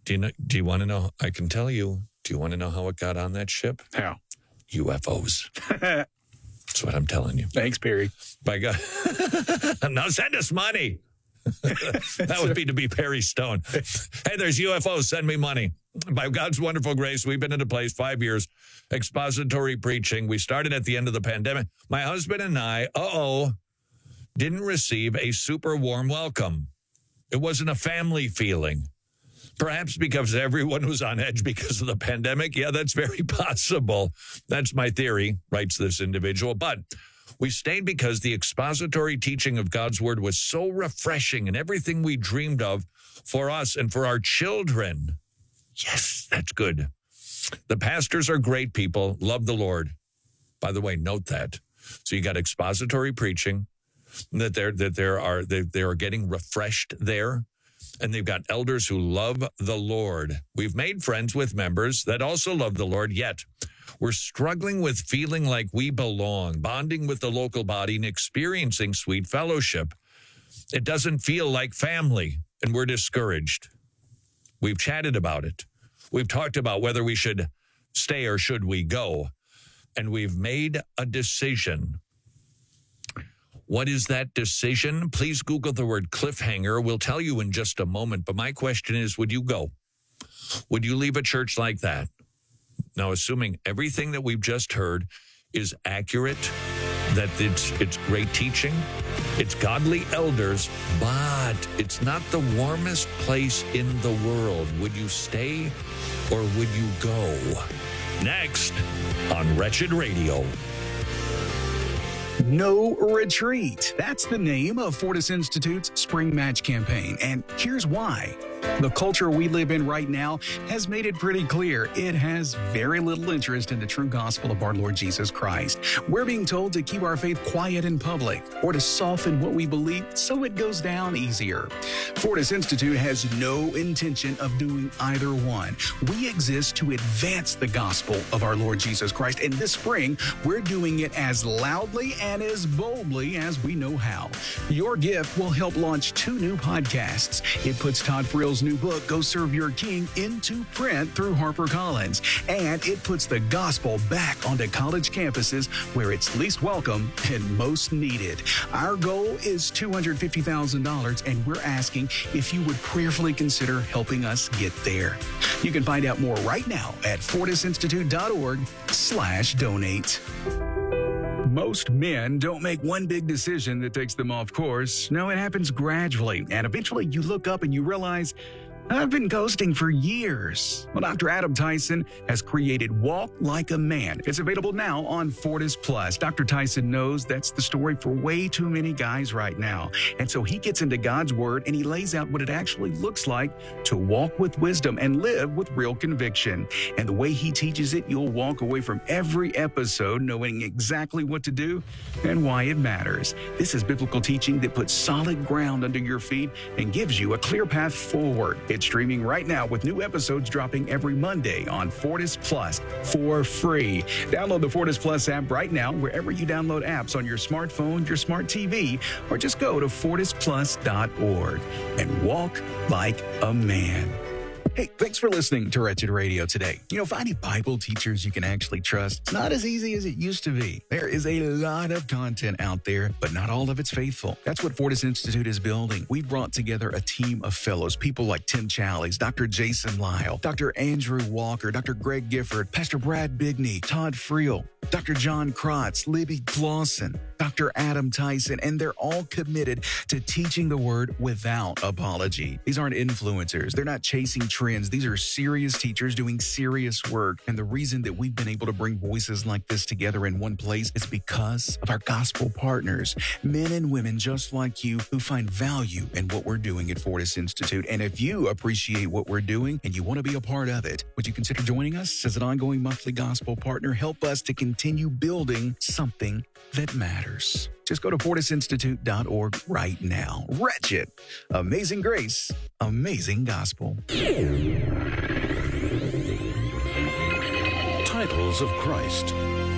Do you want to know? I can tell you. Do you want to know how it got on that ship? How? UFOs. That's what I'm telling you. Thanks, Perry. By God. Now send us money. That would be to be Perry Stone. Hey, there's UFOs. Send me money. By God's wonderful grace, we've been in a place 5 years, expository preaching. We started at the end of the pandemic. My husband and I, didn't receive a super warm welcome. It wasn't a family feeling. Perhaps because everyone was on edge because of the pandemic. Yeah, that's very possible. That's my theory, writes this individual. But we stayed because the expository teaching of God's word was so refreshing and everything we dreamed of for us and for our children. Yes, that's good. The pastors are great people, love the Lord. By the way, note that. So you got expository preaching, that they are getting refreshed there. And they've got elders who love the Lord. We've made friends with members that also love the Lord, yet we're struggling with feeling like we belong, bonding with the local body and experiencing sweet fellowship. It doesn't feel like family, and we're discouraged. We've chatted about it. We've talked about whether we should stay or should we go, and we've made a decision. What is that decision? Please Google the word cliffhanger. We'll tell you in just a moment. But my question is, would you go? Would you leave a church like that? Now, assuming everything that we've just heard is accurate, that it's great teaching, it's godly elders, but it's not the warmest place in the world. Would you stay or would you go? Next on Wretched Radio. No Retreat. That's the name of Fortis Institute's Spring Match campaign. And here's why. The culture we live in right now has made it pretty clear it has very little interest in the true gospel of our Lord Jesus Christ. We're being told to keep our faith quiet in public or to soften what we believe so it goes down easier. Fortis Institute has no intention of doing either one. We exist to advance the gospel of our Lord Jesus Christ. And this spring, we're doing it as loudly and as boldly as we know how. Your gift will help launch 2 new podcasts. It puts Todd Friel's new book, Go Serve Your King, into print through HarperCollins. And it puts the gospel back onto college campuses where it's least welcome and most needed. Our goal is $250,000, and we're asking if you would prayerfully consider helping us get there. You can find out more right now at fortisinstitute.org/donate. Most men don't make one big decision that takes them off course. No, it happens gradually. And eventually you look up and you realize, I've been ghosting for years. Well, Dr. Adam Tyson has created Walk Like a Man. It's available now on Fortis Plus. Dr. Tyson knows that's the story for way too many guys right now. And so he gets into God's word and he lays out what it actually looks like to walk with wisdom and live with real conviction. And the way he teaches it, you'll walk away from every episode knowing exactly what to do and why it matters. This is biblical teaching that puts solid ground under your feet and gives you a clear path forward. It's streaming right now with new episodes dropping every Monday on Fortis Plus for free. Download the Fortis Plus app right now wherever you download apps on your smartphone, your smart TV, or just go to fortisplus.org and walk like a man. Hey, thanks for listening to Wretched Radio today. Finding Bible teachers you can actually trust, it's not as easy as it used to be. There is a lot of content out there, but not all of it's faithful. That's what Fortis Institute is building. We brought together a team of fellows, people like Tim Challies, Dr. Jason Lyle, Dr. Andrew Walker, Dr. Greg Gifford, Pastor Brad Bigney, Todd Friel, Dr. John Krotz, Libby Clausen, Dr. Adam Tyson, and they're all committed to teaching the word without apology. These aren't influencers. They're not chasing trends. These are serious teachers doing serious work. And the reason that we've been able to bring voices like this together in one place is because of our gospel partners, men and women just like you who find value in what we're doing at Fortis Institute. And if you appreciate what we're doing and you want to be a part of it, would you consider joining us as an ongoing monthly gospel partner? Help us to continue building something that matters. Just go to fortisinstitute.org right now. Wretched, amazing grace, amazing gospel. Titles of Christ.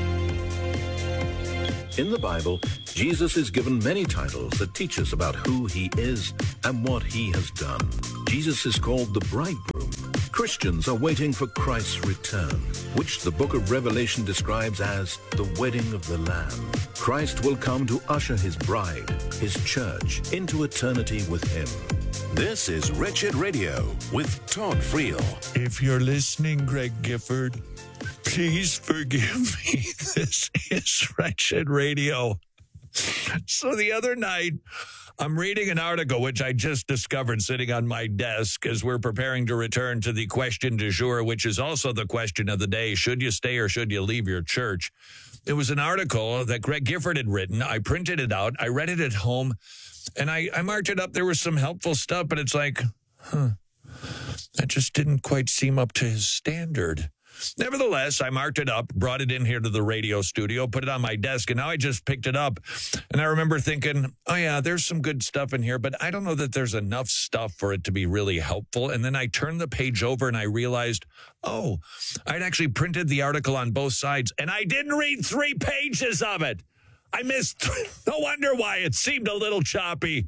In the Bible, Jesus is given many titles that teach us about who he is and what he has done. Jesus is called the bridegroom, Christians are waiting for Christ's return, which the book of Revelation describes as the wedding of the Lamb. Christ will come to usher his bride, his church, into eternity with him. This is Wretched Radio with Todd Friel. If you're listening, Greg Gifford, please forgive me. This is Wretched Radio. So the other night, I'm reading an article which I just discovered sitting on my desk as we're preparing to return to the question du jour, which is also the question of the day. Should you stay or should you leave your church? It was an article that Greg Gifford had written. I printed it out. I read it at home, and I marked it up. There was some helpful stuff, but it's like, that just didn't quite seem up to his standard. Nevertheless, I marked it up, brought it in here to the radio studio, put it on my desk, and now I just picked it up. And I remember thinking, oh, yeah, there's some good stuff in here, but I don't know that there's enough stuff for it to be really helpful. And then I turned the page over and I realized, oh, I'd actually printed the article on both sides, and I didn't read 3 pages of it. I missed. No wonder why it seemed a little choppy.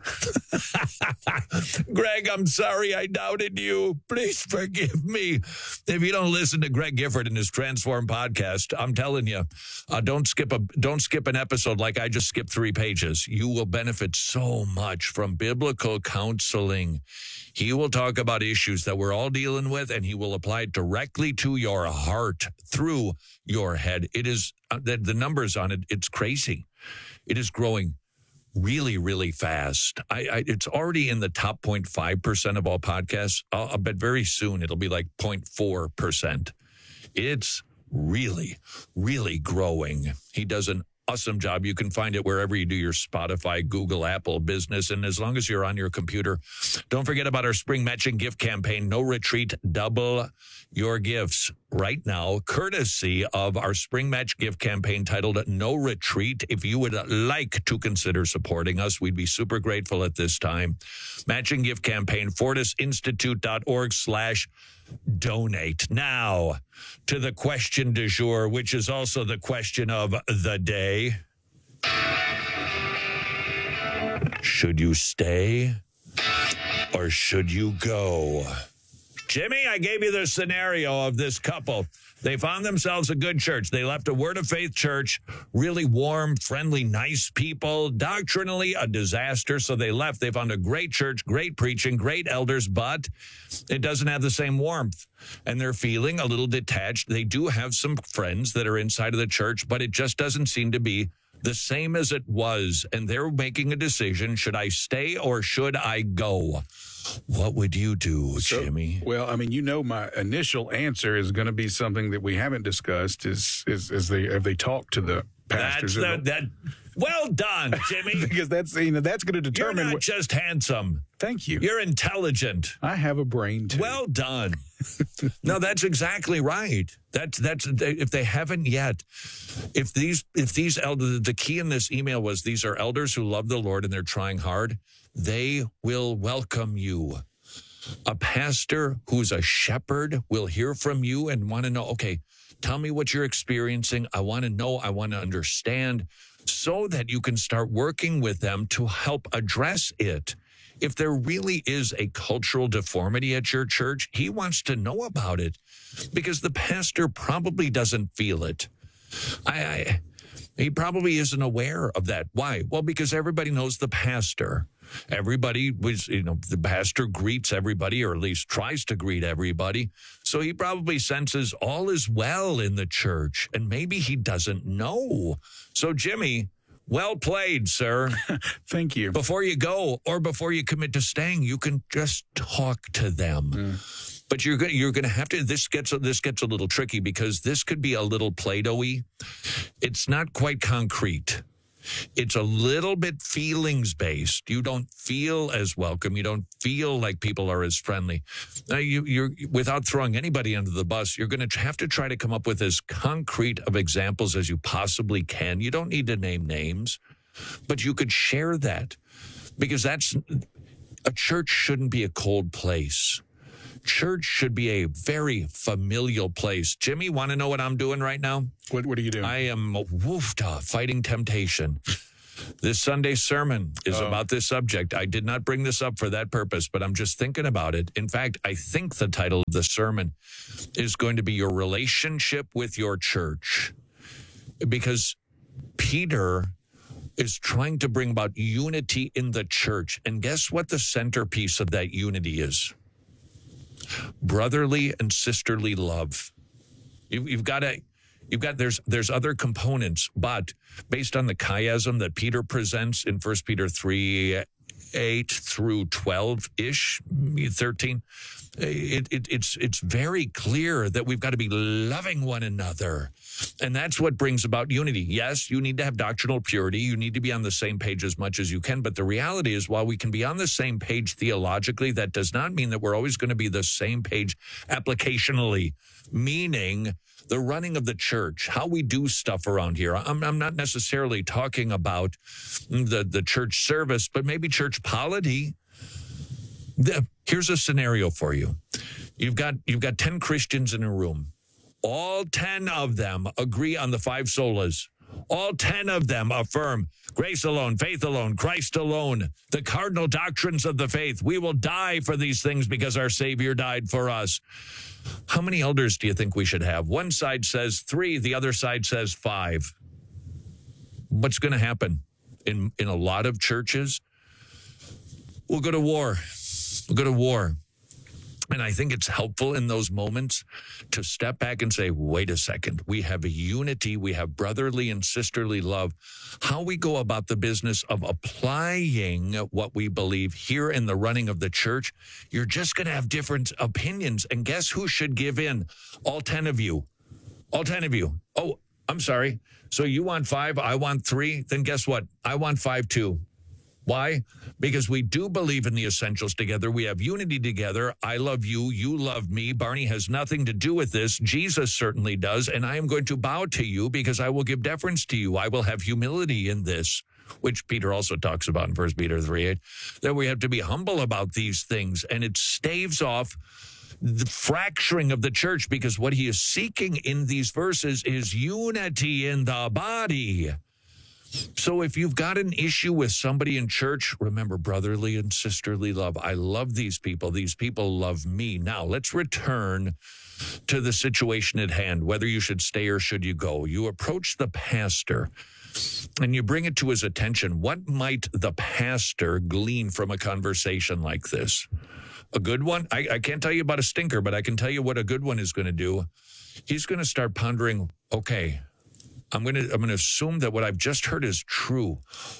Greg, I'm sorry I doubted you. Please forgive me. If you don't listen to Greg Gifford and his Transform podcast, I'm telling you, don't skip an episode like I just skipped 3 pages. You will benefit so much from biblical counseling. He will talk about issues that we're all dealing with, and he will apply it directly to your heart through your head. It is the numbers on it. It's crazy. It is growing really, really fast. It's already in the top 0.5% of all podcasts. I'll bet very soon it'll be like 0.4%. It's really, really growing. He does an awesome job. You can find it wherever you do your Spotify, Google, Apple business. And as long as you're on your computer, don't forget about our spring matching gift campaign, No Retreat, Double Your Gifts. Right now, courtesy of our spring match gift campaign titled No Retreat. If you would like to consider supporting us, we'd be super grateful at this time. Matching gift campaign, fortisinstitute.org/donate. Now, to the question du jour, which is also the question of the day. Should you stay or should you go? Jimmy, I gave you the scenario of this couple. They found themselves a good church. They left a Word of Faith church, really warm, friendly, nice people, doctrinally a disaster. So they left. They found a great church, great preaching, great elders, but it doesn't have the same warmth. And they're feeling a little detached. They do have some friends that are inside of the church, but it just doesn't seem to be the same as it was. And they're making a decision. Should I stay or should I go? What would you do, Jimmy? Well, I mean, my initial answer is going to be something that we haven't discussed. Have they talked to the pastors? Well done, Jimmy. Because that's going to determine. You're not just handsome. Thank you. You're intelligent. I have a brain too. Well done. No, that's exactly right. That's if they haven't yet. If these elders, the key in this email was these are elders who love the Lord and they're trying hard. They will welcome you. A pastor who's a shepherd will hear from you and want to know, okay, tell me what you're experiencing. I want to know. I want to understand so that you can start working with them to help address it. If there really is a cultural deformity at your church, he wants to know about it because the pastor probably doesn't feel it. He probably isn't aware of that. Why? Well, because everybody knows the pastor. Everybody was, the pastor greets everybody, or at least tries to greet everybody. So he probably senses all is well in the church, and maybe he doesn't know. So, Jimmy, well played, sir. Thank you. Before you go or before you commit to staying, you can just talk to them. But you're going to have to. This gets a little tricky because this could be a little Play-Doh-y. It's not quite concrete. It's a little bit feelings-based. You don't feel as welcome. You don't feel like people are as friendly. Now, you're without throwing anybody under the bus, you're going to have to try to come up with as concrete of examples as you possibly can. You don't need to name names, but you could share that because a church shouldn't be a cold place. Church should be a very familial place. Jimmy, want to know what I'm doing right now? What are you doing? I am fighting temptation. This Sunday's sermon is about this subject. I did not bring this up for that purpose, but I'm just thinking about it. In fact, I think the title of the sermon is going to be Your Relationship with Your Church. Because Peter is trying to bring about unity in the church. And guess what the centerpiece of that unity is? Brotherly and sisterly love. There's other components, but based on the chiasm that Peter presents in 1 Peter 3:8 through 12-ish, 13, it's very clear that we've got to be loving one another. And that's what brings about unity. Yes, you need to have doctrinal purity. You need to be on the same page as much as you can. But the reality is, while we can be on the same page theologically, that does not mean that we're always going to be the same page applicationally, meaning the running of the church, how we do stuff around here. I'm not necessarily talking about the church service, but maybe church polity. Here's a scenario for you. You've got 10 Christians in a room. All 10 of them agree on the 5 solas. All 10 of them affirm grace alone, faith alone, Christ alone, the cardinal doctrines of the faith. We will die for these things because our Savior died for us. How many elders do you think we should have? One side says 3, the other side says 5. What's going to happen in a lot of churches? We'll go to war. We'll go to war. And I think it's helpful in those moments to step back and say, wait a second, we have a unity, we have brotherly and sisterly love. How we go about the business of applying what we believe here in the running of the church, you're just going to have different opinions. And guess who should give in? All 10 of you. All 10 of you. Oh, I'm sorry. So you want 5, I want 3. Then guess what? I want 5 too. Why? Because we do believe in the essentials together. We have unity together. I love you. You love me. Barney has nothing to do with this. Jesus certainly does. And I am going to bow to you because I will give deference to you. I will have humility in this, which Peter also talks about in 1 Peter 3:8, that we have to be humble about these things. And it staves off the fracturing of the church, because what he is seeking in these verses is unity in the body. So if you've got an issue with somebody in church, remember brotherly and sisterly love. I love these people. These people love me. Now, let's return to the situation at hand, whether you should stay or should you go. You approach the pastor and you bring it to his attention. What might the pastor glean from a conversation like this? A good one? I can't tell you about a stinker, but I can tell you what a good one is going to do. He's going to start pondering, okay, I'm going to assume that what I've just heard is true.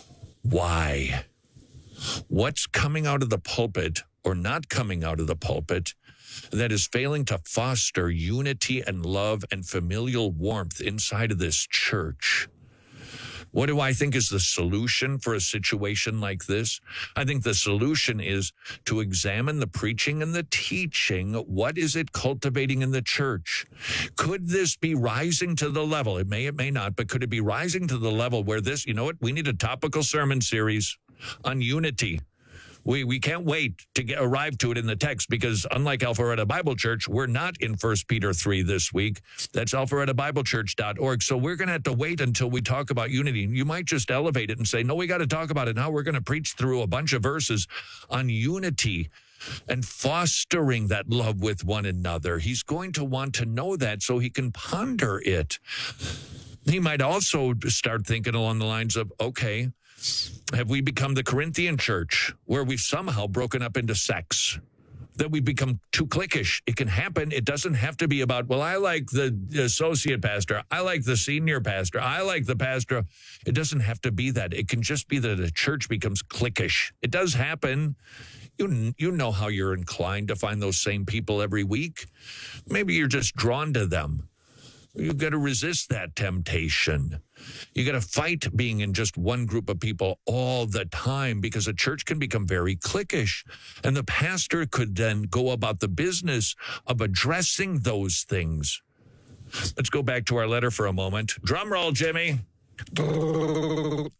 Why? What's coming out of the pulpit or not coming out of the pulpit that is failing to foster unity and love and familial warmth inside of this church? What do I think is the solution for a situation like this? I think the solution is to examine the preaching and the teaching. What is it cultivating in the church? Could this be rising to the level? It may not, but could it be rising to the level where this, you know what? We need a topical sermon series on unity. We can't wait to arrive to it in the text, because unlike Alpharetta Bible Church, we're not in 1 Peter 3 this week. That's alpharettabiblechurch.org. So we're going to have to wait until we talk about unity. You might just elevate it and say, no, we got to talk about it now. We're going to preach through a bunch of verses on unity and fostering that love with one another. He's going to want to know that so he can ponder it. He might also start thinking along the lines of, okay, have we become the Corinthian church where we've somehow broken up into sects, that we become too cliquish? It can happen. It doesn't have to be about, well, I like the associate pastor. I like the senior pastor. I like the pastor. It doesn't have to be that. It can just be that a church becomes cliquish. It does happen. You know how you're inclined to find those same people every week. Maybe you're just drawn to them. You've got to resist that temptation. You got to fight being in just one group of people all the time, because a church can become very cliquish. And the pastor could then go about the business of addressing those things. Let's go back to our letter for a moment. Drum roll, Jimmy.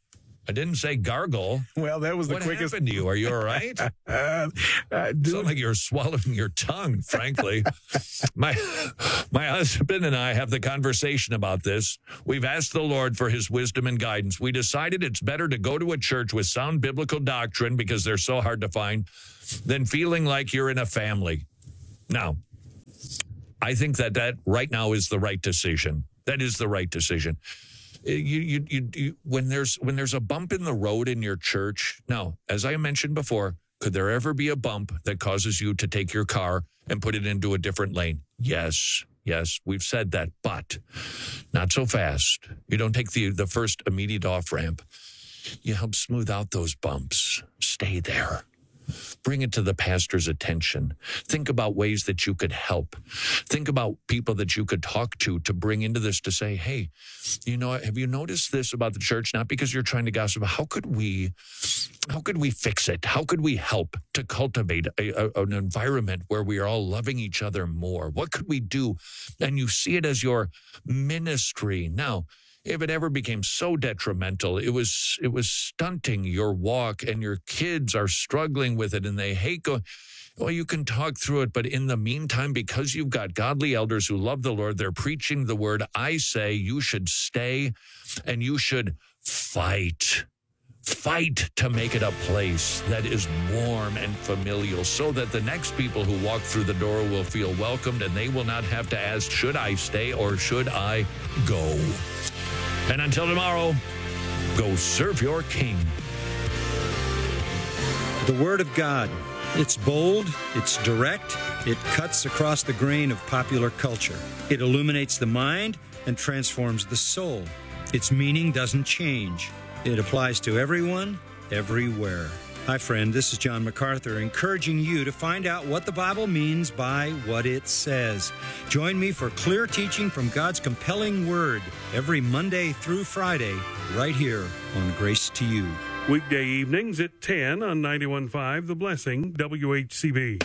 I didn't say gargle. Well, that was the What quickest. happened to you? Are you all right? Sound like you're swallowing your tongue, frankly. My husband and I have the conversation about this. We've asked the Lord for his wisdom and guidance. We decided it's better to go to a church with sound biblical doctrine, because they're so hard to find, than feeling like you're in a family. Now, I think that right now is the right decision. That is the right decision. You when there's a bump in the road in your church. Now, as I mentioned before, could there ever be a bump that causes you to take your car and put it into a different lane? Yes, we've said that, but not so fast. You don't take the first immediate off ramp. You help smooth out those bumps. Stay there. Bring it to the pastor's attention. Think about ways that you could help. Think about people that you could talk to bring into this, to say, hey, have you noticed this about the church? Not because you're trying to gossip. How could we fix it? How could we help to cultivate an environment where we are all loving each other more? What could we do? And you see it as your ministry. Now, if it ever became so detrimental, it was stunting your walk, and your kids are struggling with it and they hate going, well, you can talk through it. But in the meantime, because you've got godly elders who love the Lord, they're preaching the word, I say you should stay and you should fight. Fight to make it a place that is warm and familial, so that the next people who walk through the door will feel welcomed, and they will not have to ask, should I stay or should I go? And until tomorrow, go serve your King. The Word of God. It's bold, it's direct, it cuts across the grain of popular culture. It illuminates the mind and transforms the soul. Its meaning doesn't change. It applies to everyone, everywhere. Hi, friend. This is John MacArthur, encouraging you to find out what the Bible means by what it says. Join me for clear teaching from God's compelling Word every Monday through Friday, right here on Grace to You. Weekday evenings at 10 on 91.5 The Blessing, WHCB.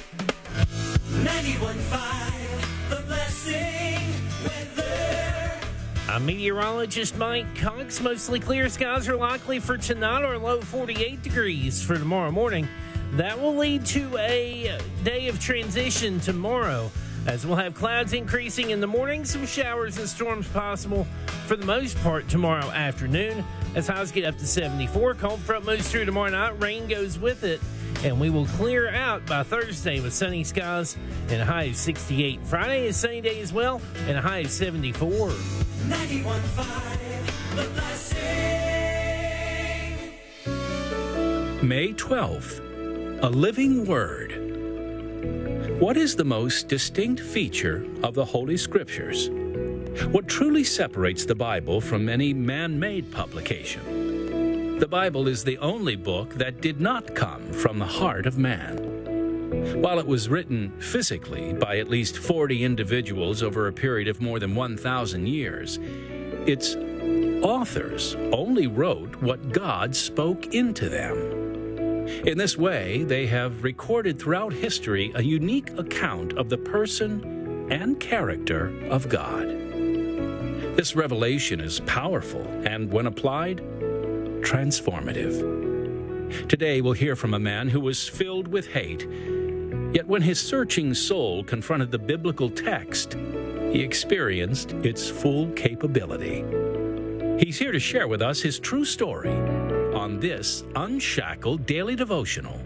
91.5 The Blessing weather. I'm meteorologist Mike Cox. Mostly clear skies are likely for tonight, or low 48 degrees for tomorrow morning. That will lead to a day of transition tomorrow, as we'll have clouds increasing in the morning, some showers and storms possible for the most part tomorrow afternoon, as highs get up to 74. Cold front moves through tomorrow night. Rain goes with it, and we will clear out by Thursday with sunny skies and a high of 68. Friday is sunny day as well, and a high of 74. 91.5 The Blessing. May 12th, a living word. What is the most distinct feature of the Holy Scriptures? What truly separates the Bible from any man-made publication? The Bible is the only book that did not come from the heart of man. While it was written physically by at least 40 individuals over a period of more than 1,000 years, its authors only wrote what God spoke into them. In this way, they have recorded throughout history a unique account of the person and character of God. This revelation is powerful and, when applied, transformative. Today, we'll hear from a man who was filled with hate, yet when his searching soul confronted the biblical text, he experienced its full capability. He's here to share with us his true story on this Unshackled Daily Devotional.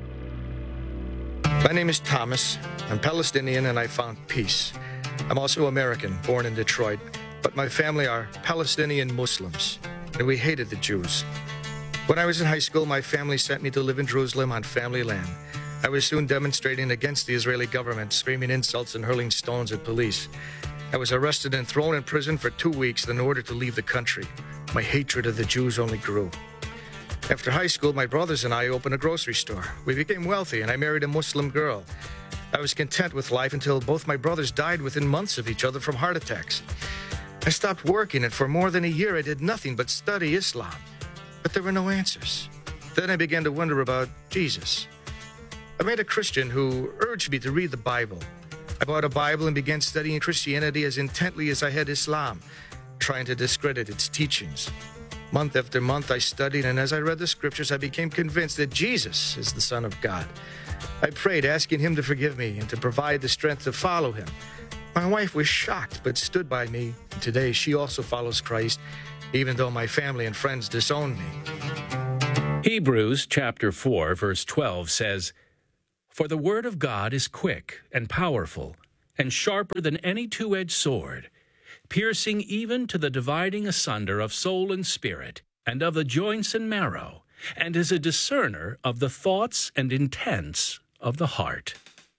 My name is Thomas. I'm Palestinian and I found peace. I'm also American, born in Detroit, but my family are Palestinian Muslims, and we hated the Jews. When I was in high school, my family sent me to live in Jerusalem on family land. I was soon demonstrating against the Israeli government, screaming insults and hurling stones at police. I was arrested and thrown in prison for 2 weeks in order to leave the country. My hatred of the Jews only grew. After high school, my brothers and I opened a grocery store. We became wealthy, and I married a Muslim girl. I was content with life until both my brothers died within months of each other from heart attacks. I stopped working, and for more than a year, I did nothing but study Islam. But there were no answers. Then I began to wonder about Jesus. I met a Christian who urged me to read the Bible. I bought a Bible and began studying Christianity as intently as I had Islam, trying to discredit its teachings. Month after month, I studied, and as I read the scriptures, I became convinced that Jesus is the Son of God. I prayed, asking him to forgive me and to provide the strength to follow him. My wife was shocked, but stood by me. And today, she also follows Christ, even though my family and friends disown me. Hebrews chapter 4, verse 12 says, "For the word of God is quick and powerful, and sharper than any two-edged sword, piercing even to the dividing asunder of soul and spirit, and of the joints and marrow, and is a discerner of the thoughts and intents of the heart."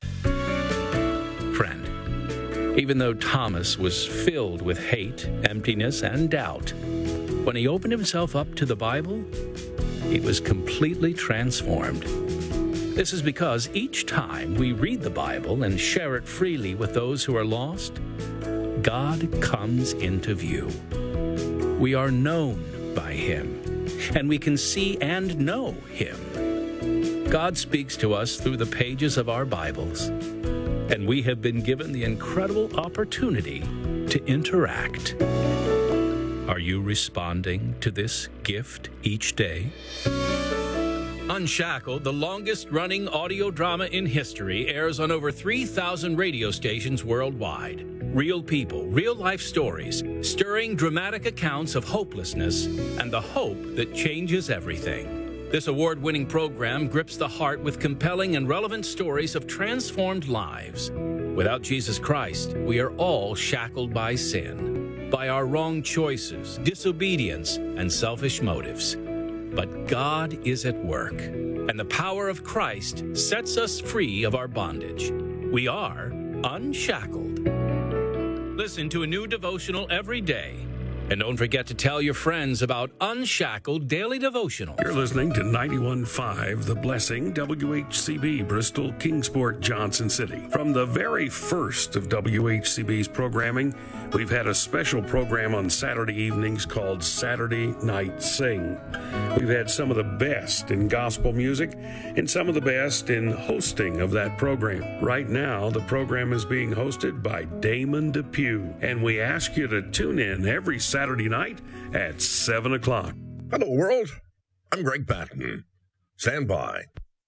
Friend, even though Thomas was filled with hate, emptiness, and doubt, when he opened himself up to the Bible, he was completely transformed. This is because each time we read the Bible and share it freely with those who are lost, God comes into view. We are known by him, and we can see and know him. God speaks to us through the pages of our Bibles, and we have been given the incredible opportunity to interact. Are you responding to this gift each day? Unshackled, the longest-running audio drama in history, airs on over 3,000 radio stations worldwide. Real people, real-life stories, stirring dramatic accounts of hopelessness and the hope that changes everything. This award-winning program grips the heart with compelling and relevant stories of transformed lives. Without Jesus Christ, we are all shackled by sin, by our wrong choices, disobedience, and selfish motives. But God is at work, and the power of Christ sets us free of our bondage. We are unshackled. Listen to a new devotional every day. And don't forget to tell your friends about Unshackled Daily Devotionals. You're listening to 91.5 The Blessing, WHCB, Bristol, Kingsport, Johnson City. From the very first of WHCB's programming, we've had a special program on Saturday evenings called Saturday Night Sing. We've had some of the best in gospel music and some of the best in hosting of that program. Right now, the program is being hosted by Damon Depew, and we ask you to tune in every Saturday night at 7 o'clock. Hello, world. I'm Greg Patton. Stand by.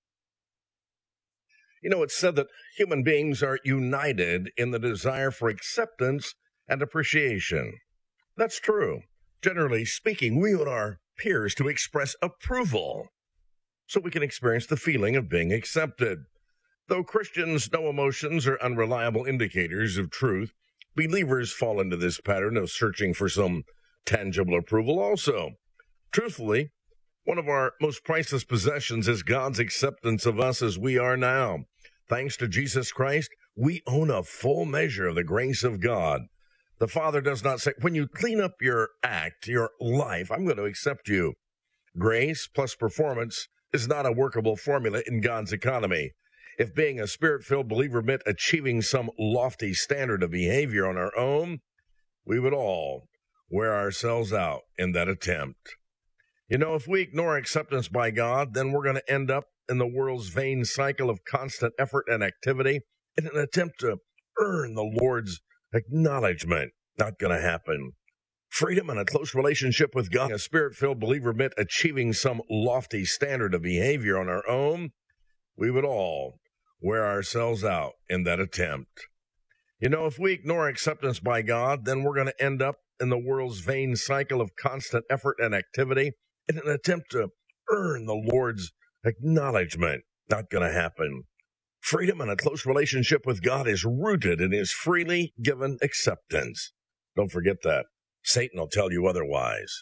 You know, it's said that human beings are united in the desire for acceptance and appreciation. That's true. Generally speaking, we want our peers to express approval so we can experience the feeling of being accepted. Though Christians know emotions are unreliable indicators of truth, believers fall into this pattern of searching for some tangible approval also. Truthfully, one of our most priceless possessions is God's acceptance of us as we are now. Thanks to Jesus Christ, we own a full measure of the grace of God. The Father does not say, when you clean up your act, your life, I'm going to accept you. Grace plus performance is not a workable formula in God's economy. If being a Spirit-filled believer meant achieving some lofty standard of behavior on our own, we would all wear ourselves out in that attempt. You know, if we ignore acceptance by God, then we're going to end up in the world's vain cycle of constant effort and activity in an attempt to earn the Lord's acknowledgement. Not going to happen. Freedom and a close relationship with God, a Spirit-filled believer meant achieving some lofty standard of behavior on our own, we would all wear ourselves out in that attempt. You know, if we ignore acceptance by God, then we're going to end up in the world's vain cycle of constant effort and activity in an attempt to earn the Lord's acknowledgement. Not going to happen. Freedom and a close relationship with God is rooted in his freely given acceptance. Don't forget that. Satan will tell you otherwise.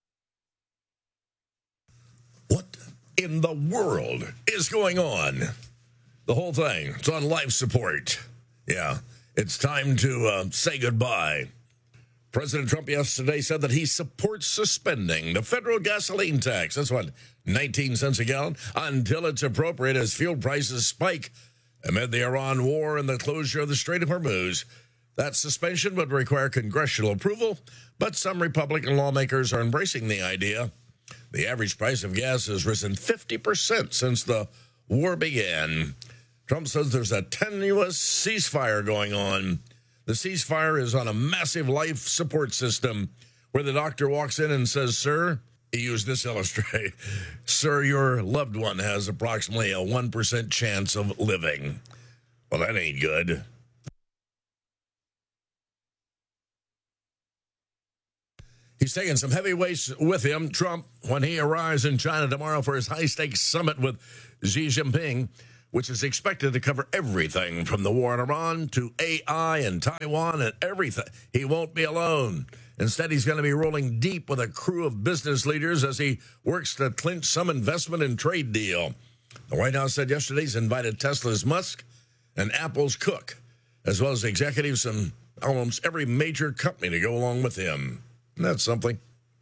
What in the world is going on? The whole thing. It's on life support. Yeah, it's time to say goodbye. President Trump yesterday said that he supports suspending the federal gasoline tax. That's what, 19 cents a gallon? Until it's appropriate as fuel prices spike amid the Iran war and the closure of the Strait of Hormuz. That suspension would require congressional approval, but some Republican lawmakers are embracing the idea. The average price of gas has risen 50% since the war began. Trump says there's a tenuous ceasefire going on. The ceasefire is on a massive life support system where the doctor walks in and says, "Sir, He used this illustrate. Sir, your loved one has approximately a 1% chance of living. Well, that ain't good. He's taking some heavyweights with him, Trump, when he arrives in China tomorrow for his high-stakes summit with Xi Jinping, which is expected to cover everything from the war in Iran to AI and Taiwan and everything. He won't be alone. Instead, he's going to be rolling deep with a crew of business leaders as he works to clinch some investment and trade deal. The White House said yesterday he's invited Tesla's Musk and Apple's Cook, as well as executives from almost every major company to go along with him. And that's something.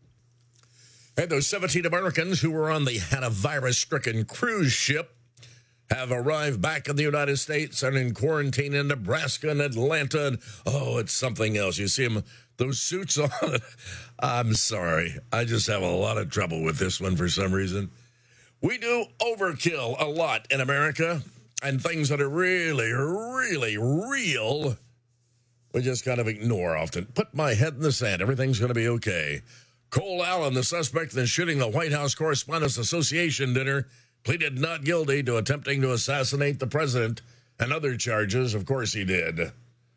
And those 17 Americans who were on the virus-stricken cruise ship have arrived back in the United States and in quarantine in Nebraska and Atlanta. And, oh, it's something else. You see them, those suits on. I'm sorry. I just have a lot of trouble with this one for some reason. We do overkill a lot in America, and things that are really, really real, we just kind of ignore often. Put my head in the sand. Everything's going to be okay. Cole Allen, the suspect in shooting the White House Correspondents Association dinner, pleaded not guilty to attempting to assassinate the president and other charges. Of course he did.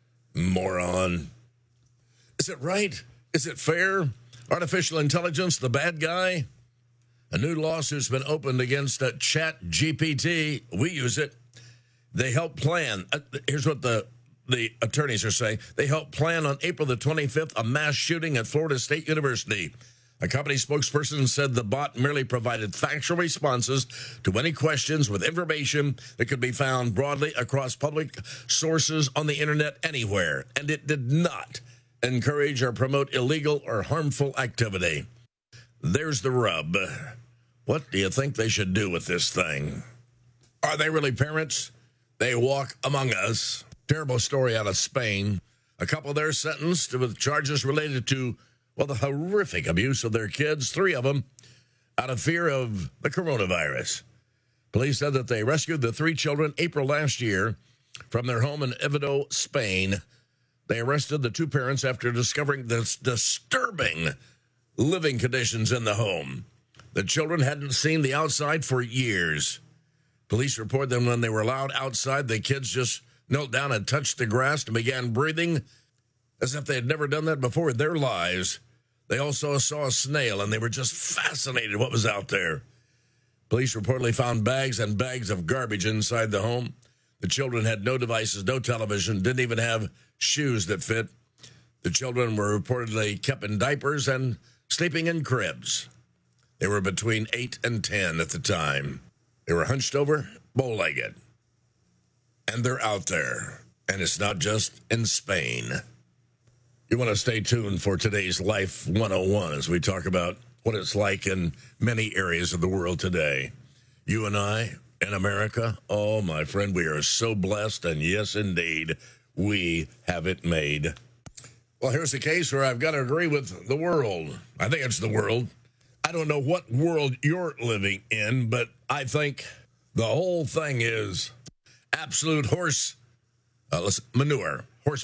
Moron. Is it right? Is it fair? Artificial intelligence, the bad guy? A new lawsuit's been opened against ChatGPT. We use it. They help plan. Here's what the attorneys are saying. They helped plan on April the 25th a mass shooting at Florida State University. A company spokesperson said the bot merely provided factual responses to any questions with information that could be found broadly across public sources on the internet anywhere, and it did not encourage or promote illegal or harmful activity. There's the rub. What do you think they should do with this thing? Are they really parents? They walk among us. Terrible story out of Spain. A couple there sentenced with charges related to, well, the horrific abuse of their kids, 3 of them, out of fear of the coronavirus. Police said that they rescued the 3 children April last year from their home in Oviedo, Spain. They arrested the 2 parents after discovering the disturbing living conditions in the home. The children hadn't seen the outside for years. Police reported that when they were allowed outside, the kids just knelt down and touched the grass and began breathing as if they had never done that before in their lives. They also saw a snail, and they were just fascinated what was out there. Police reportedly found bags and bags of garbage inside the home. The children had no devices, no television, didn't even have shoes that fit. The children were reportedly kept in diapers and sleeping in cribs. They were between 8 and 10 at the time. They were hunched over, bow-legged. And they're out there. And it's not just in Spain. You want to stay tuned for today's Life 101 as we talk about what it's like in many areas of the world today. You and I in America, oh, my friend, we are so blessed. And yes, indeed, we have it made. Well, here's the case where I've got to agree with the world. I think it's the world. I don't know what world you're living in, but I think the whole thing is absolute horse manure.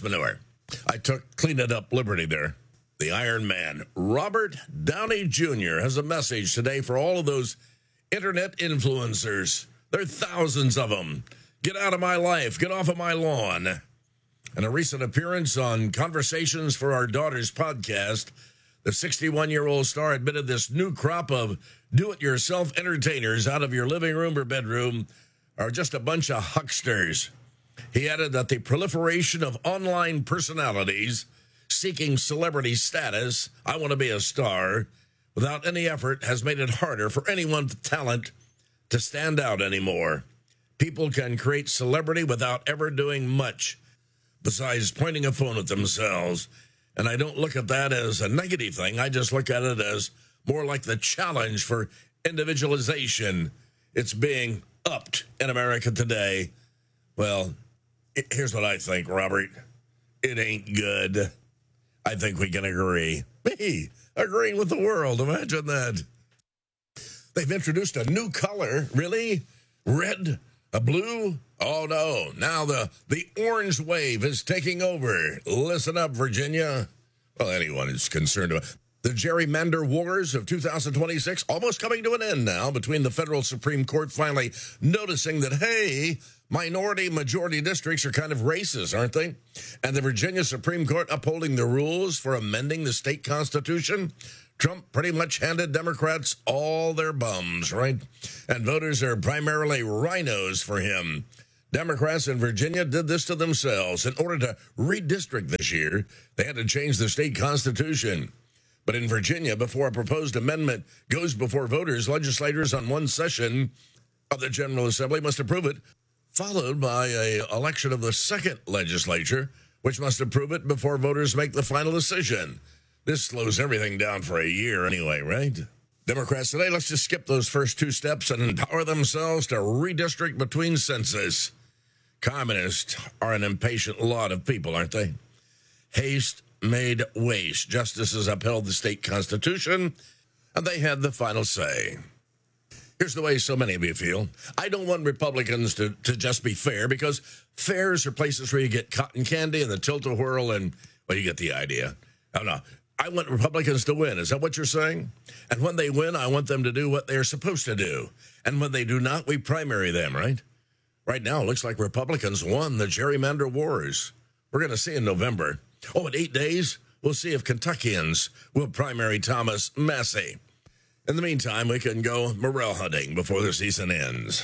I cleaned it up liberty there. The Iron Man, Robert Downey Jr., has a message today for all of those internet influencers. There are thousands of them. Get out of my life. Get off of my lawn. In a recent appearance on Conversations for Our Daughters podcast, the 61-year-old star admitted this new crop of do-it-yourself entertainers out of your living room or bedroom are just a bunch of hucksters. He added that the proliferation of online personalities seeking celebrity status, I want to be a star, without any effort has made it harder for anyone with talent to stand out anymore. People can create celebrity without ever doing much besides pointing a phone at themselves. And I don't look at that as a negative thing. I just look at it as more like the challenge for individualization. It's being upped in America today. Well, here's what I think, Robert. It ain't good. I think we can agree. Me, agreeing with the world. Imagine that. They've introduced a new color. Really? Red? A blue? Oh, no. Now the orange wave is taking over. Listen up, Virginia. Well, anyone is concerned about The gerrymander wars of 2026 almost coming to an end now, between the federal Supreme Court finally noticing that, hey, minority-majority districts are kind of racist, aren't they? And the Virginia Supreme Court upholding the rules for amending the state constitution. Trump pretty much handed Democrats all their bums, right? And voters are primarily rhinos for him. Democrats in Virginia did this to themselves. In order to redistrict this year, they had to change the state constitution. But in Virginia, before a proposed amendment goes before voters, legislators on one session of the General Assembly must approve it, followed by an election of the second legislature, which must approve it before voters make the final decision. This slows everything down for a year anyway, right? Democrats today, let's just skip those first two steps and empower themselves to redistrict between census. Communists are an impatient lot of people, aren't they? Haste made waste. Justices upheld the state constitution, and they had the final say. Here's the way so many of you feel. I don't want Republicans to just be fair, because fairs are places where you get cotton candy and the tilt-a-whirl, and, well, you get the idea. Oh, no. I want Republicans to win. Is that what you're saying? And when they win, I want them to do what they're supposed to do. And when they do not, we primary them, right? Right now, it looks like Republicans won the gerrymander wars. We're going to see in November. Oh, in 8 days, we'll see if Kentuckians will primary Thomas Massie. In the meantime, we can go morel hunting before the season ends.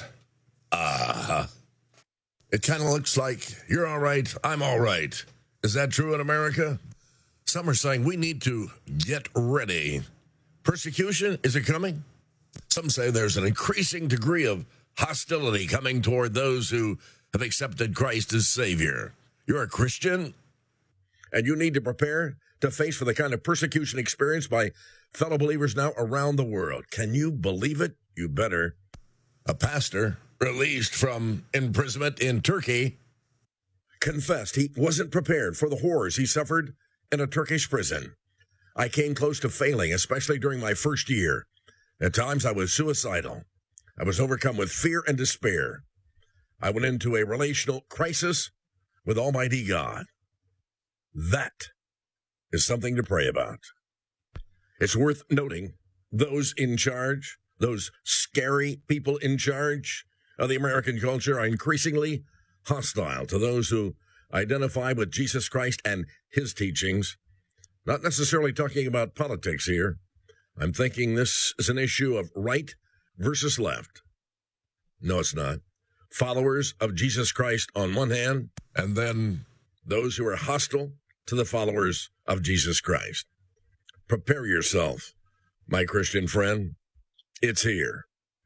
It kind of looks like you're all right, I'm all right. Is that true in America? Some are saying we need to get ready. Persecution, is it coming? Some say there's an increasing degree of hostility coming toward those who have accepted Christ as Savior. You're a Christian, and you need to prepare to face for the kind of persecution experienced by fellow believers now around the world. Can you believe it? You better. A pastor released from imprisonment in Turkey confessed he wasn't prepared for the horrors he suffered in a Turkish prison. I came close to failing, especially during my first year. At times I was suicidal. I was overcome with fear and despair. I went into a relational crisis with Almighty God. That is something to pray about. It's worth noting those in charge, those scary people in charge of the American culture, are increasingly hostile to those who identify with Jesus Christ and his teachings. Not necessarily talking about politics here. I'm thinking this is an issue of right versus left. No, it's not. Followers of Jesus Christ on one hand, and then those who are hostile to the followers of Jesus Christ. Prepare yourself, my Christian friend. It's here.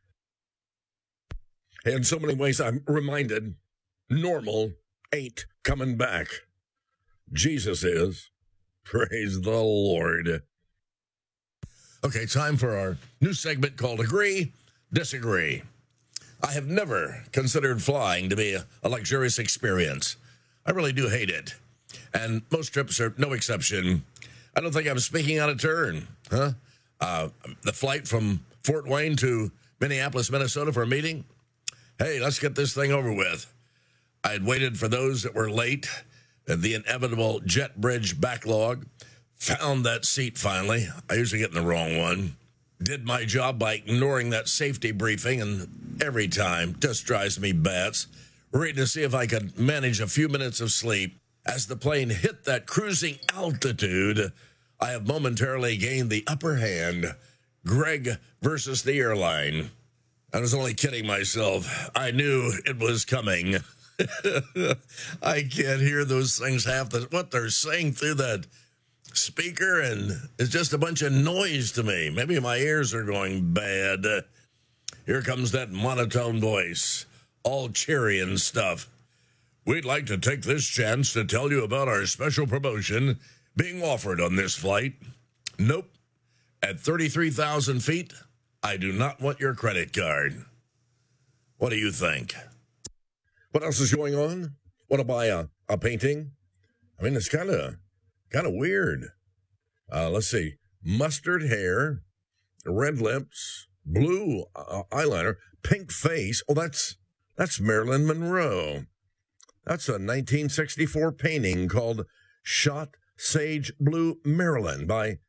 In so many ways, I'm reminded normal ain't coming back. Jesus is. Praise the Lord. Okay, time for our new segment called Agree, Disagree. I have never considered flying to be a luxurious experience. I really do hate it. And most trips are no exception. I don't think I'm speaking out of turn, huh? The flight from Fort Wayne to Minneapolis, Minnesota for a meeting. Hey, let's get this thing over with. I had waited for those that were late, the inevitable jet bridge backlog. Found that seat finally. I usually get in the wrong one. Did my job by ignoring that safety briefing, and every time just drives me bats. Ready to see if I could manage a few minutes of sleep. As the plane hit that cruising altitude, I have momentarily gained the upper hand. Greg versus the airline. I was only kidding myself. I knew it was coming. I can't hear those things what they're saying through that speaker, and it's just a bunch of noise to me. Maybe my ears are going bad. Here comes that monotone voice, all cheery and stuff. We'd like to take this chance to tell you about our special promotion being offered on this flight. Nope. At 33,000 feet, I do not want your credit card. What do you think? What else is going on? Want to buy a painting? I mean, it's kind of weird. Let's see. Mustard hair, red lips, blue eyeliner, pink face. Oh, that's Marilyn Monroe. That's a 1964 painting called Shot Sage Blue Marilyn by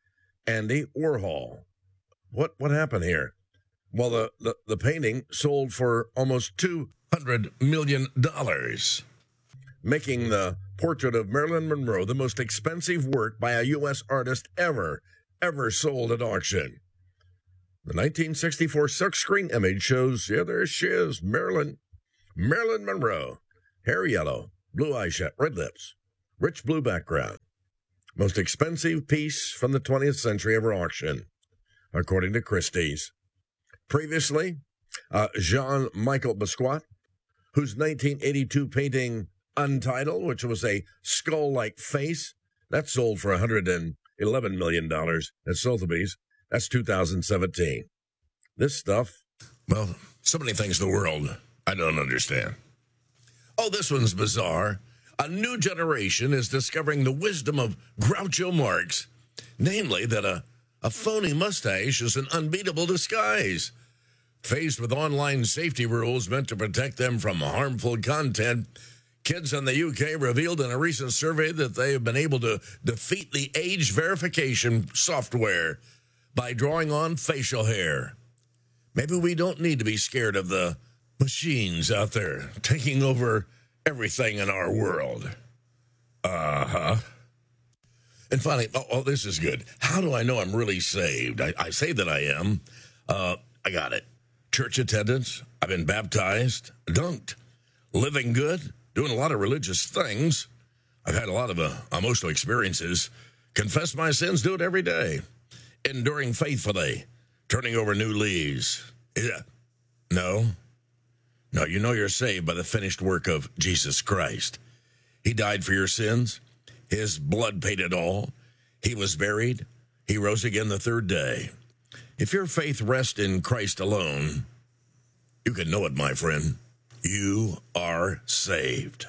Andy Warhol. What happened here? Well, the painting sold for almost $200 million, making the portrait of Marilyn Monroe the most expensive work by a U.S. artist ever sold at auction. The 1964 silkscreen image shows, there she is, Marilyn Monroe. Hair yellow, blue eyeshadow, red lips, rich blue background. Most expensive piece from the 20th century ever auctioned, according to Christie's. Previously, Jean-Michel Basquiat, whose 1982 painting Untitled, which was a skull-like face, that sold for $111 million at Sotheby's. That's 2017. This stuff, well, so many things in the world I don't understand. Oh, this one's bizarre. A new generation is discovering the wisdom of Groucho Marx, namely that a phony mustache is an unbeatable disguise. Faced with online safety rules meant to protect them from harmful content, kids in the UK revealed in a recent survey that they have been able to defeat the age verification software by drawing on facial hair. Maybe we don't need to be scared of the machines out there taking over everything in our world. And finally, this is good. How do I know I'm really saved? I say that I am. I got it. Church attendance. I've been baptized, dunked, living good, doing a lot of religious things. I've had a lot of emotional experiences. Confess my sins, do it every day. Enduring faithfully, turning over new leaves. Yeah. No, you know you're saved by the finished work of Jesus Christ. He died for your sins. His blood paid it all. He was buried. He rose again the third day. If your faith rests in Christ alone, you can know it, my friend. You are saved.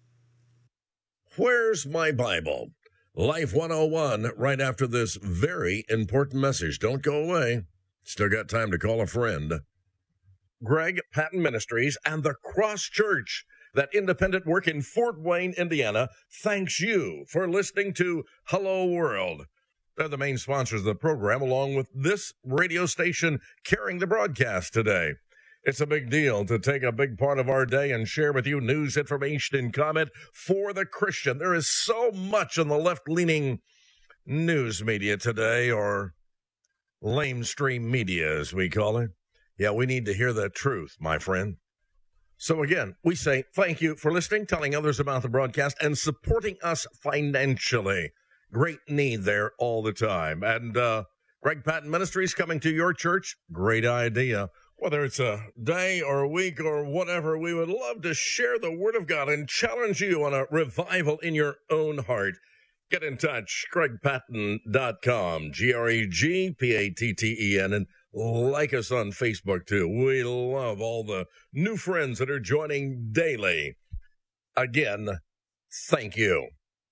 Where's my Bible? Life 101 right after this very important message. Don't go away. Still got time to call a friend. Greg Patton Ministries and the Cross Church, that independent work in Fort Wayne, Indiana, thanks you for listening to Hello World. They're the main sponsors of the program, along with this radio station carrying the broadcast today. It's a big deal to take a big part of our day and share with you news, information, and comment for the Christian. There is so much in the left-leaning news media today, or lamestream media, as we call it. Yeah, we need to hear the truth, my friend. So again, we say thank you for listening, telling others about the broadcast, and supporting us financially. Great need there all the time. And Greg Patton Ministries coming to your church, great idea. Whether it's a day or a week or whatever, we would love to share the Word of God and challenge you on a revival in your own heart. Get in touch, GregPatten.com, GregPatten, and like us on Facebook, too. We love all the new friends that are joining daily. Again, thank you.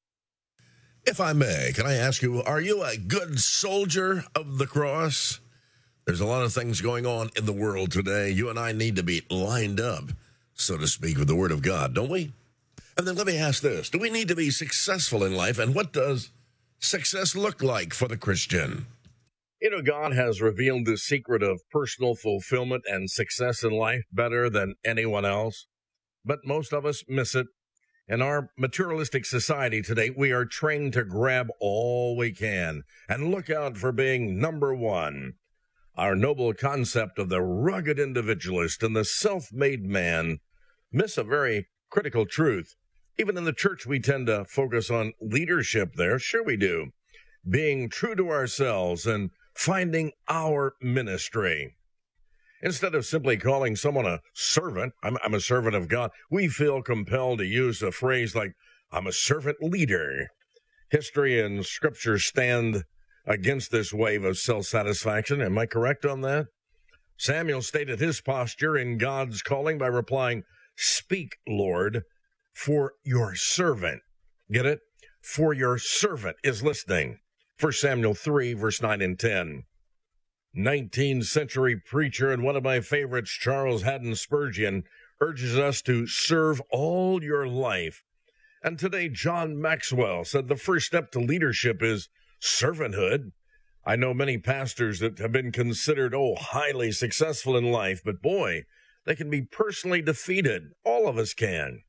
If I may, can I ask you, are you a good soldier of the cross? There's a lot of things going on in the world today. You and I need to be lined up, so to speak, with the Word of God, don't we? And then let me ask this. Do we need to be successful in life? And what does success look like for the Christian? You know, God has revealed the secret of personal fulfillment and success in life better than anyone else. But most of us miss it. In our materialistic society today, we are trained to grab all we can and look out for being number one. Our noble concept of the rugged individualist and the self-made man miss a very critical truth. Even in the church, we tend to focus on leadership there. Sure we do. Being true to ourselves and finding our ministry. Instead of simply calling someone a servant, I'm a servant of God, we feel compelled to use a phrase like, I'm a servant leader. History and scripture stand against this wave of self-satisfaction. Am I correct on that? Samuel stated his posture in God's calling by replying, Speak, Lord, for your servant. Get it? For your servant is listening. 1 Samuel 3, verse 9 and 10. 19th century preacher and one of my favorites, Charles Haddon Spurgeon, urges us to serve all your life. And today, John Maxwell said the first step to leadership is servanthood. I know many pastors that have been considered, highly successful in life, but boy, they can be personally defeated. All of us can.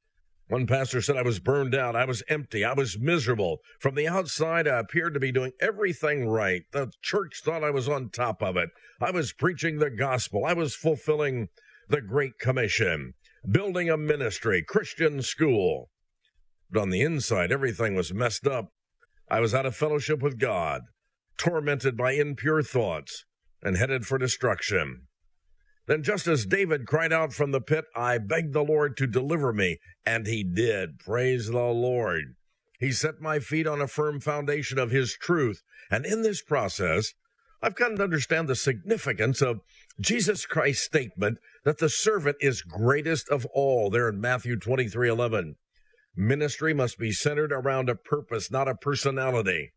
One pastor said, I was burned out, I was empty, I was miserable. From the outside, I appeared to be doing everything right. The church thought I was on top of it. I was preaching the gospel. I was fulfilling the Great Commission, building a ministry, Christian school. But on the inside, everything was messed up. I was out of fellowship with God, tormented by impure thoughts, and headed for destruction. Then just as David cried out from the pit, I begged the Lord to deliver me, and he did. Praise the Lord. He set my feet on a firm foundation of his truth, and in this process, I've come to understand the significance of Jesus Christ's statement that the servant is greatest of all, there in Matthew 23:11. Ministry must be centered around a purpose, not a personality.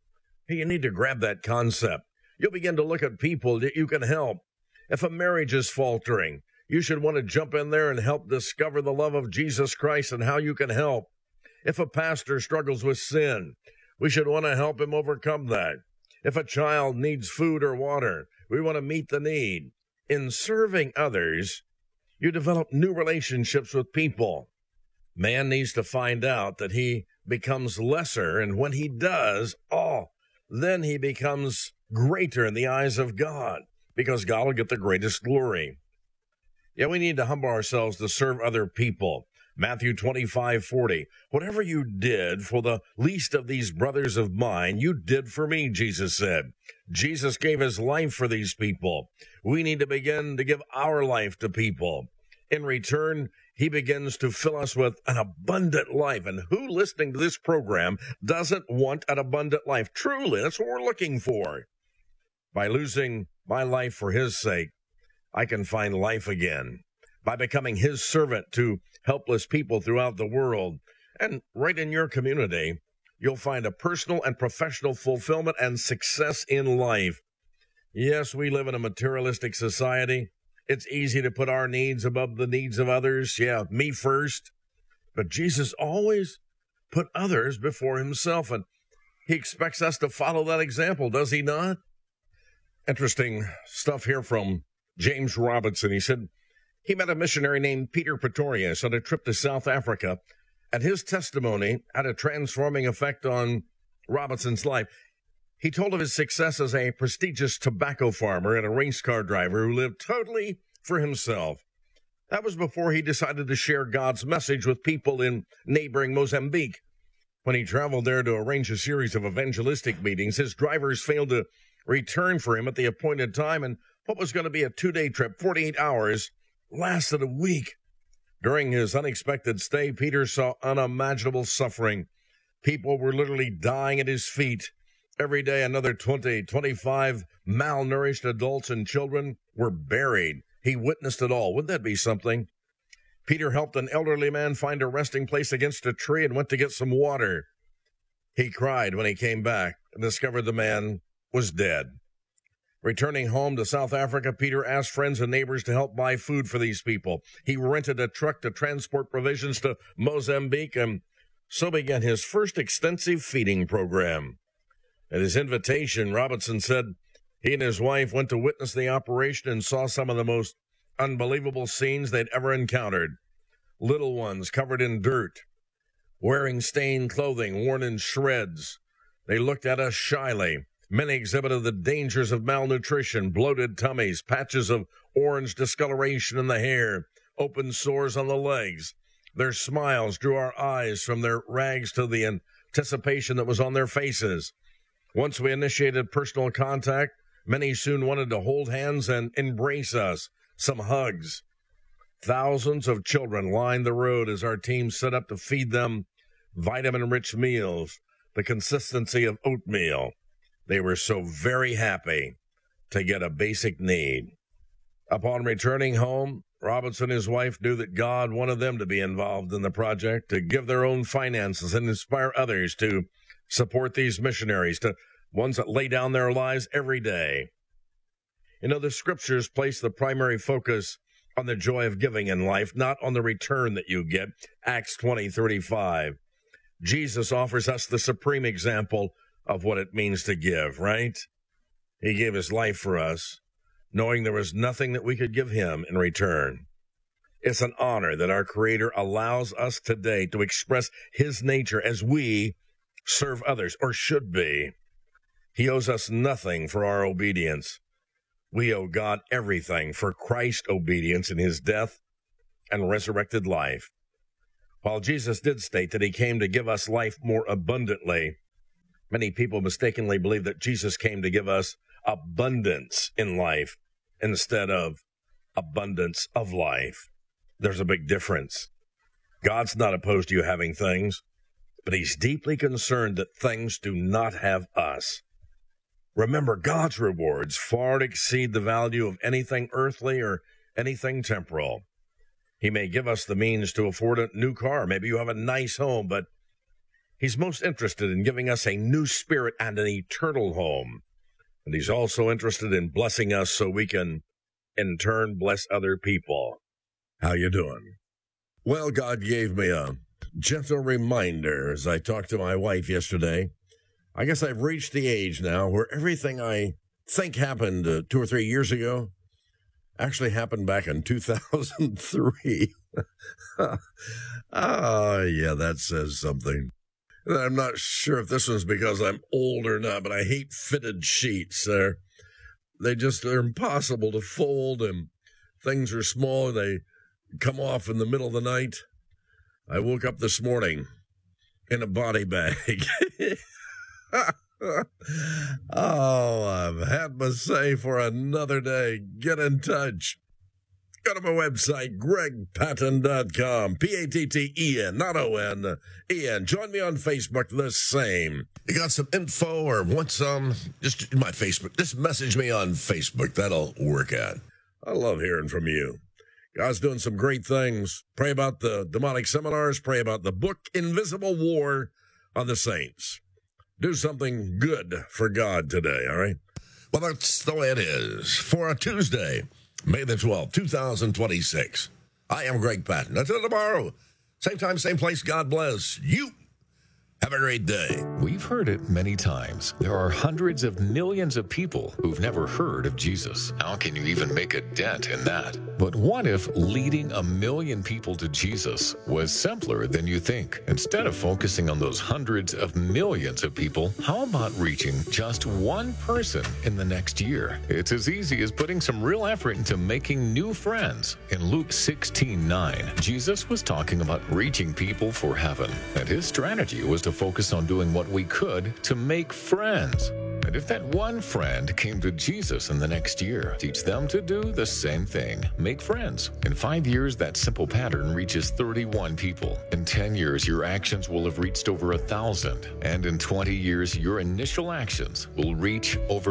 You need to grab that concept. You'll begin to look at people that you can help. If a marriage is faltering, you should want to jump in there and help discover the love of Jesus Christ and how you can help. If a pastor struggles with sin, we should want to help him overcome that. If a child needs food or water, we want to meet the need. In serving others, you develop new relationships with people. Man needs to find out that he becomes lesser, and when he does, then he becomes greater in the eyes of God, because God will get the greatest glory. Yeah, we need to humble ourselves to serve other people. Matthew 25:40. Whatever you did for the least of these brothers of mine, you did for me, Jesus said. Jesus gave his life for these people. We need to begin to give our life to people. In return, he begins to fill us with an abundant life. And who listening to this program doesn't want an abundant life? Truly, that's what we're looking for. By losing my life for his sake, I can find life again. By becoming his servant to helpless people throughout the world, and right in your community, you'll find a personal and professional fulfillment and success in life. Yes, we live in a materialistic society. It's easy to put our needs above the needs of others. Yeah, me first. But Jesus always put others before himself, and he expects us to follow that example, does he not? Interesting stuff here from James Robinson. He said he met a missionary named Peter Pretorius on a trip to South Africa, and his testimony had a transforming effect on Robinson's life. He told of his success as a prestigious tobacco farmer and a race car driver who lived totally for himself. That was before he decided to share God's message with people in neighboring Mozambique. When he traveled there to arrange a series of evangelistic meetings, his drivers failed to return for him at the appointed time, and what was going to be a 2-day trip, 48 hours, lasted a week. During his unexpected stay, Peter saw unimaginable suffering. People were literally dying at his feet. Every day, another 20, 25 malnourished adults and children were buried. He witnessed it all. Wouldn't that be something? Peter helped an elderly man find a resting place against a tree and went to get some water. He cried when he came back and discovered the man was dead. Returning home to South Africa, Peter asked friends and neighbors to help buy food for these people. He rented a truck to transport provisions to Mozambique, and so began his first extensive feeding program. At his invitation, Robinson said he and his wife went to witness the operation and saw some of the most unbelievable scenes they'd ever encountered. Little ones covered in dirt, wearing stained clothing worn in shreds. They looked at us shyly. Many exhibited the dangers of malnutrition, bloated tummies, patches of orange discoloration in the hair, open sores on the legs. Their smiles drew our eyes from their rags to the anticipation that was on their faces. Once we initiated personal contact, many soon wanted to hold hands and embrace us. Some hugs. Thousands of children lined the road as our team set up to feed them vitamin-rich meals, the consistency of oatmeal. They were so very happy to get a basic need. Upon returning home, Robinson and his wife knew that God wanted them to be involved in the project, to give their own finances and inspire others to support these missionaries, to ones that lay down their lives every day. You know, the scriptures place the primary focus on the joy of giving in life, not on the return that you get. Acts 20:35. Jesus offers us the supreme example of what it means to give, right? He gave his life for us, knowing there was nothing that we could give him in return. It's an honor that our Creator allows us today to express his nature as we serve others, or should be. He owes us nothing for our obedience. We owe God everything for Christ's obedience in his death and resurrected life. While Jesus did state that he came to give us life more abundantly, many people mistakenly believe that Jesus came to give us abundance in life instead of abundance of life. There's a big difference. God's not opposed to you having things, but he's deeply concerned that things do not have us. Remember, God's rewards far exceed the value of anything earthly or anything temporal. He may give us the means to afford a new car. Maybe you have a nice home, but he's most interested in giving us a new spirit and an eternal home. And he's also interested in blessing us so we can, in turn, bless other people. How you doing? Well, God gave me a gentle reminder as I talked to my wife yesterday. I guess I've reached the age now where everything I think happened 2 or 3 years ago actually happened back in 2003. Oh, yeah, that says something. I'm not sure if this was because I'm old or not, but I hate fitted sheets. They're impossible to fold, and things are small. They come off in the middle of the night. I woke up this morning in a body bag. Oh, I've had my say for another day. Get in touch. Go to my website, gregpatton.com. P-A-T-T-E-N, not O-N, E-N. Join me on Facebook the same. You got some info or want some? Just my Facebook. Just message me on Facebook. That'll work out. I love hearing from you. God's doing some great things. Pray about the demonic seminars. Pray about the book, Invisible War on the Saints. Do something good for God today, all right? Well, that's the way it is. For a Tuesday, May the 12th, 2026. I am Greg Patton. Until tomorrow, same time, same place. God bless you. Have a great day. We've heard it many times. There are hundreds of millions of people who've never heard of Jesus. How can you even make a dent in that? But what if leading 1 million people to Jesus was simpler than you think? Instead of focusing on those hundreds of millions of people, how about reaching just one person in the next year? It's as easy as putting some real effort into making new friends. In Luke 16:9, Jesus was talking about reaching people for heaven, and his strategy was to focus on doing what we could to make friends. And if that one friend came to Jesus in the next year, teach them to do the same thing. Make friends. In 5 years, that simple pattern reaches 31 people. In 10 years, your actions will have reached over 1,000. And in 20 years, your initial actions will reach over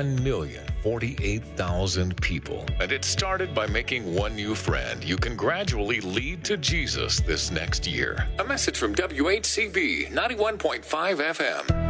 1,048,000 people. And it started by making one new friend you can gradually lead to Jesus this next year. A message from WHCB 91.5 FM.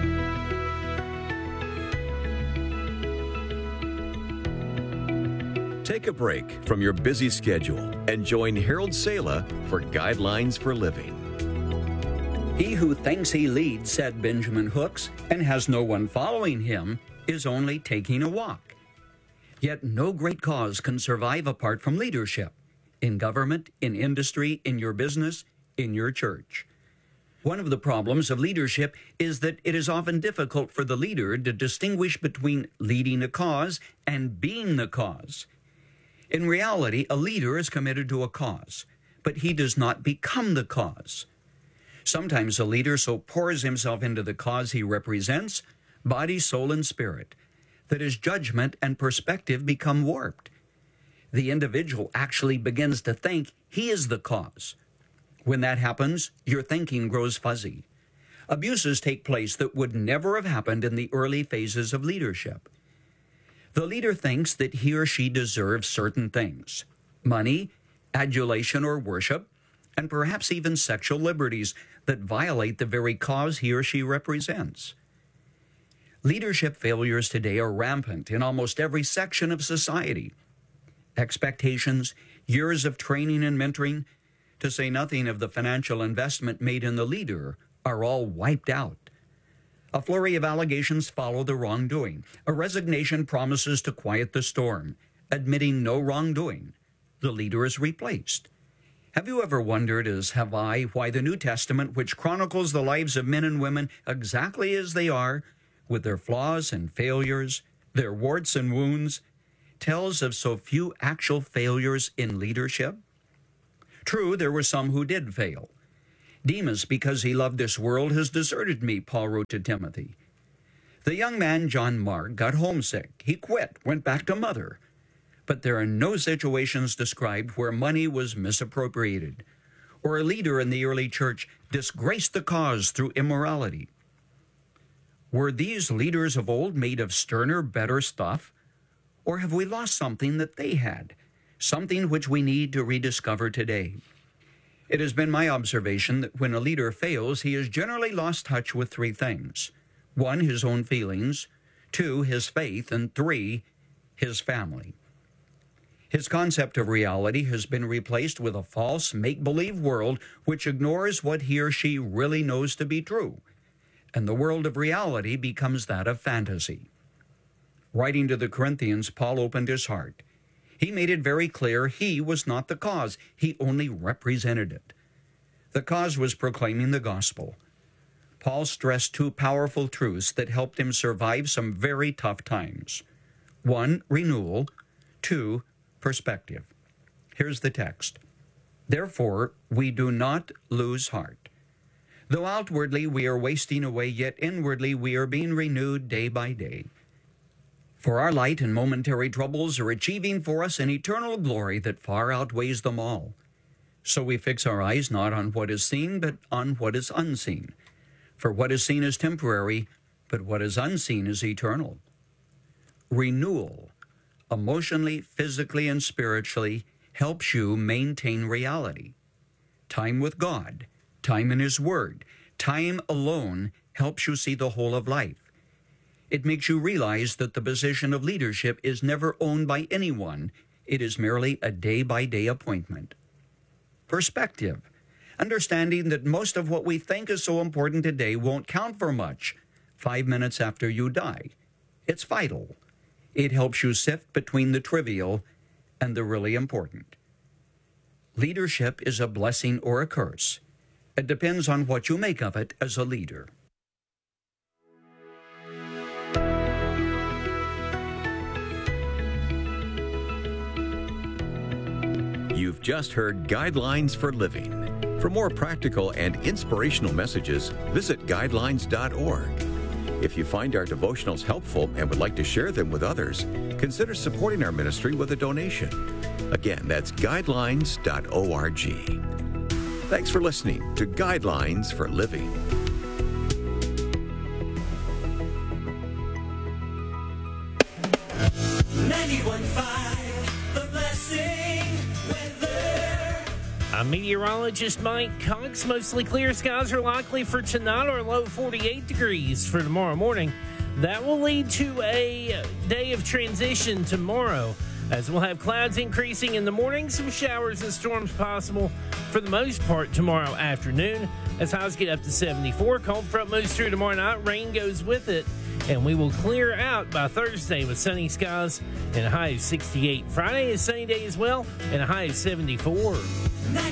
Take a break from your busy schedule and join Harold Sala for Guidelines for Living. He who thinks he leads, said Benjamin Hooks, and has no one following him, is only taking a walk. Yet no great cause can survive apart from leadership, in government, in industry, in your business, in your church. One of the problems of leadership is that it is often difficult for the leader to distinguish between leading a cause and being the cause. In reality, a leader is committed to a cause, but he does not become the cause. Sometimes a leader so pours himself into the cause he represents, body, soul, and spirit, that his judgment and perspective become warped. The individual actually begins to think he is the cause. When that happens, your thinking grows fuzzy. Abuses take place that would never have happened in the early phases of leadership. The leader thinks that he or she deserves certain things: money, adulation or worship, and perhaps even sexual liberties that violate the very cause he or she represents. Leadership failures today are rampant in almost every section of society. Expectations, years of training and mentoring, to say nothing of the financial investment made in the leader, are all wiped out. A flurry of allegations follow the wrongdoing. A resignation promises to quiet the storm. Admitting no wrongdoing, the leader is replaced. Have you ever wondered, as have I, why the New Testament, which chronicles the lives of men and women exactly as they are, with their flaws and failures, their warts and wounds, tells of so few actual failures in leadership? True, there were some who did fail. Demas, because he loved this world, has deserted me, Paul wrote to Timothy. The young man, John Mark, got homesick. He quit, went back to mother. But there are no situations described where money was misappropriated, or a leader in the early church disgraced the cause through immorality. Were these leaders of old made of sterner, better stuff? Or have we lost something that they had, something which we need to rediscover today? It has been my observation that when a leader fails, he has generally lost touch with three things. 1, his own feelings. 2, his faith. And 3, his family. His concept of reality has been replaced with a false, make-believe world which ignores what he or she really knows to be true. And the world of reality becomes that of fantasy. Writing to the Corinthians, Paul opened his heart. He made it very clear he was not the cause. He only represented it. The cause was proclaiming the gospel. Paul stressed 2 powerful truths that helped him survive some very tough times. 1, renewal. 2, perspective. Here's the text. Therefore, we do not lose heart. Though outwardly we are wasting away, yet inwardly we are being renewed day by day. For our light and momentary troubles are achieving for us an eternal glory that far outweighs them all. So we fix our eyes not on what is seen, but on what is unseen. For what is seen is temporary, but what is unseen is eternal. Renewal, emotionally, physically, and spiritually, helps you maintain reality. Time with God, time in His Word, time alone helps you see the whole of life. It makes you realize that the position of leadership is never owned by anyone. It is merely a day-by-day appointment. Perspective, understanding that most of what we think is so important today won't count for much 5 minutes after you die. It's vital. It helps you sift between the trivial and the really important. Leadership is a blessing or a curse. It depends on what you make of it as a leader. You've just heard Guidelines for Living. For more practical and inspirational messages, visit guidelines.org. If you find our devotionals helpful and would like to share them with others, consider supporting our ministry with a donation. Again, that's guidelines.org. Thanks for listening to Guidelines for Living. I'm meteorologist Mike Cox. Mostly clear skies are likely for tonight, or a low 48 degrees for tomorrow morning. That will lead to a day of transition tomorrow, as we'll have clouds increasing in the morning, some showers and storms possible for the most part tomorrow afternoon, as highs get up to 74. Cold front moves through tomorrow night. Rain goes with it, and we will clear out by Thursday with sunny skies and a high of 68. Friday is sunny day as well, and a high of 74.